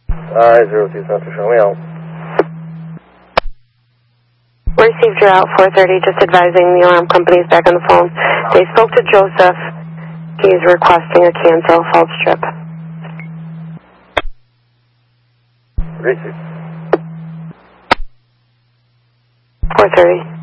I-02 Center, show me out. Received your out 430, just advising the alarm company is back on the phone. They spoke to Joseph. He's requesting a cancel fault strip. Received. 430.